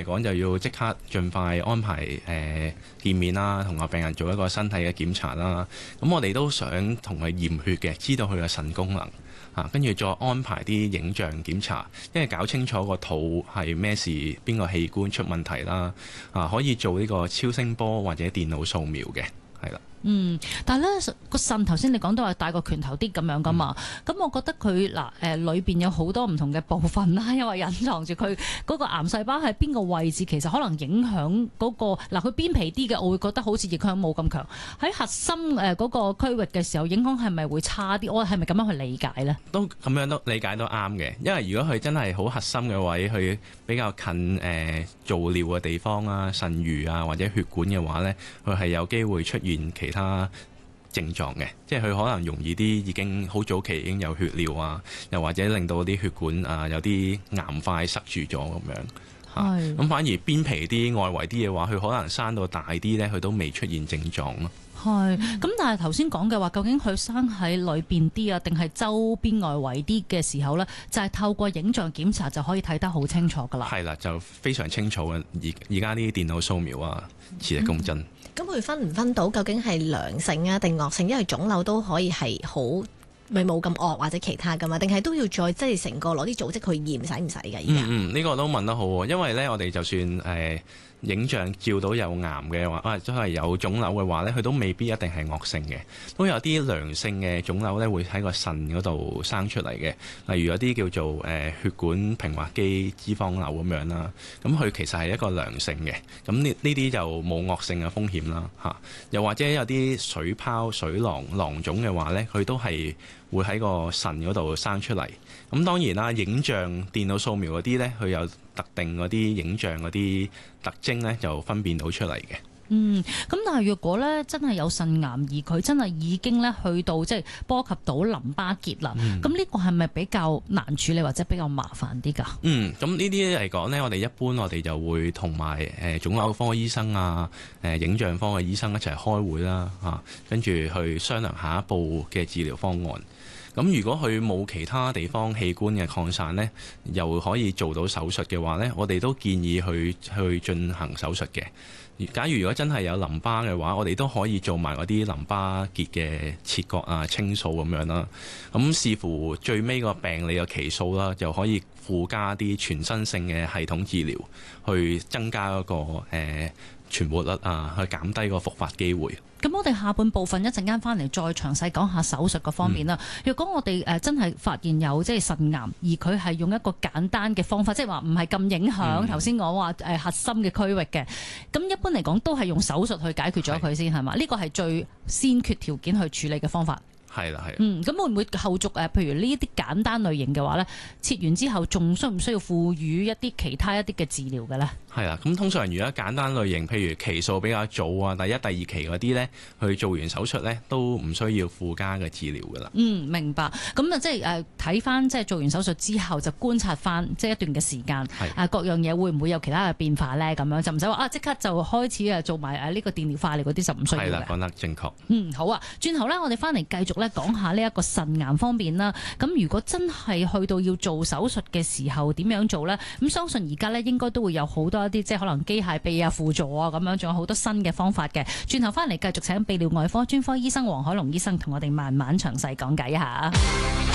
講就要即刻盡快安排見面啦，同個病人做一個身體嘅檢查啦。咁我哋都想同佢驗血嘅，知道佢嘅腎功能跟住再安排啲影像檢查，因為搞清楚個肚係咩事，邊個器官出問題啦，可以做呢個超聲波或者電腦掃描嘅，係啦。 但係咧個腎頭先你講到話大個拳頭啲咁樣噶嘛，咁我覺得佢裏邊有好多唔同嘅部分啦，因為隱藏住佢嗰個癌細胞喺邊個位置，其實可能影響嗰個佢邊皮啲嘅，我會覺得好似影響冇咁強。喺核心嗰個區域嘅時候，影響係咪會差啲？我係咪咁樣去理解呢？ 都咁樣都理解都啱嘅，因為如果佢真係好核心嘅位，佢比較近造尿嘅地方啊、腎盂啊或者血管嘅話呢，佢係有機會出現其他症狀嘅，即係佢可能容易啲已經好早期已經有血尿啊，又或者令到啲血管有啲岩塊塞住咗咁樣。咁反而邊皮啲外圍啲嘅話，佢可能生到大啲呢，佢都未出現症狀咯。 咁但係頭先講嘅話，究竟佢生喺裏邊啲啊，定係周邊外圍啲嘅時候呢，就係透過影像檢查就可以睇得好清楚噶啦。係啦，就非常清楚嘅。而家啲電腦掃描啊，磁力共振。 咁佢分唔分到究竟係良性啊定惡性？因為腫瘤都可以係好咪冇咁惡或者其他噶嘛，定係都要再即係成個攞啲組織去驗，使唔使㗎？而家呢個都問得好喎，因為呢，我哋就算影像照到有癌嘅話，都係有腫瘤嘅話呢，佢都未必一定係惡性嘅，都有啲良性嘅腫瘤呢會喺個腎嗰度生出嚟嘅，例如有啲叫做血管平滑肌脂肪瘤咁樣啦，咁佢其實係一個良性嘅，咁呢啲就冇惡性嘅風險啦嚇。又或者有啲水泡、水囊、囊腫嘅話呢，佢都係會喺個腎嗰度生出嚟。咁當然啦，影像、電腦掃描嗰啲呢，佢有特定嗰啲影像嗰啲特徵呢，就分辨到出嚟嘅。 咁但係若果呢真係有腎癌，而佢真係已經呢去到即係波及到淋巴結啦，咁呢個係咪比較難處理或者比較麻煩啲㗎？ 咁呢啲嚟講呢，我哋一般我哋就會同埋腫瘤科醫生啊、影像科嘅醫生一齊開會啦，跟住去商量下一步嘅治療方案。咁如果佢冇其他地方器官嘅擴散呢，又可以做到手術嘅話呢，我哋都建議去進行手術嘅。假如果真係有淋巴嘅話，我哋都可以做埋嗰啲淋巴結嘅切割啊、清掃咁樣啦。咁視乎最尾個病理嘅期數啦，就可以附加啲全身性嘅系統治療，去增加嗰個存活率啊，去減低個復發機會。 咁我哋下半部分一陣間翻嚟再詳細講下手術嗰方面啦。若果我哋真係發現有即係腎癌，而佢係用一個簡單嘅方法，即係話唔係咁影響頭先講話核心嘅區域嘅，咁一般嚟講都係用手術去解決咗佢先係嘛？呢個係最先決條件去處理嘅方法。 係啦， 咁會唔會後續譬如呢啲簡單類型嘅話呢，切完之後仲需唔需要賦予一啲其他一啲嘅治療嘅呢？ 係啦，咁通常如果簡單類型，譬如期數比較早啊，第一、第二期嗰啲呢，去做完手術呢，都唔需要附加嘅治療噶啦。 明白。咁啊，即係睇翻即係做完手術之後，就觀察翻即係一段嘅時間，各樣嘢會唔會有其他嘅變化呢？咁樣就唔使話即刻就開始做埋呢個電療化療嗰啲就唔需要嘅。係啦， 講得正確。 好啊。轉頭呢，我哋翻嚟繼續呢講下呢一個腎癌方面啦。咁如果真係去到要做手術嘅時候，點樣做呢？咁相信而家呢應該都會有好多一啲即係可能機械臂啊、輔助啊咁樣，仲有好多新嘅方法嘅。轉頭翻嚟繼續請泌尿外科專科醫生黃海龍醫生同我哋慢慢詳細講解一下。